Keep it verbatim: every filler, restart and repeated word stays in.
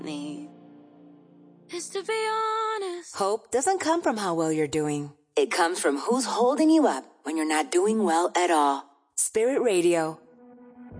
need is to be honest. Hope doesn't come from how well you're doing. It comes from who's holding you up when you're not doing well at all. Spirit Radio,